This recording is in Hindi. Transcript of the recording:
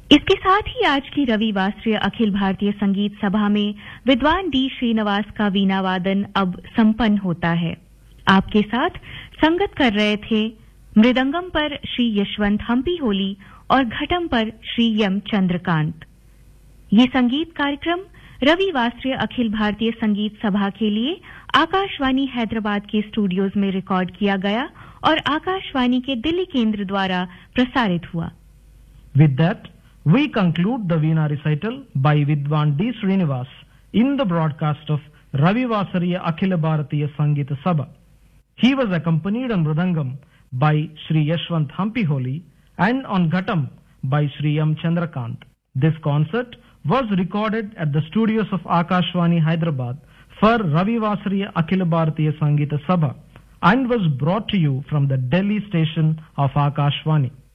इसके साथ ही आज की रविवासरीय अखिल भारतीय संगीत सभा में विद्वान डी श्रीनिवास का वीणा वादन अब संपन्न होता है। आपके साथ संगत कर रहे थे मृदंगम पर श्री यशवंत हम्पी होली और घटम पर श्री एम चंद्रकांत। ये संगीत कार्यक्रम रविवासरीय अखिल भारतीय संगीत सभा के लिए आकाशवाणी हैदराबाद के स्टूडियोज में रिकॉर्ड किया गया और आकाशवाणी के दिल्ली केंद्र द्वारा प्रसारित हुआ। With that, we conclude the Veena recital by Vidwan D. Srinivas in the broadcast of Ravivasariya Akhila Bharatiya Sangeeta Sabha. He was accompanied on Mridangam by Sri Yashwant Hampi Holi and on Ghatam by Sri M. Chandrakant. This concert was recorded at the studios of Akashvani Hyderabad for Ravivasariya Akhila Bharatiya Sangeeta Sabha and was brought to you from the Delhi station of Akashvani.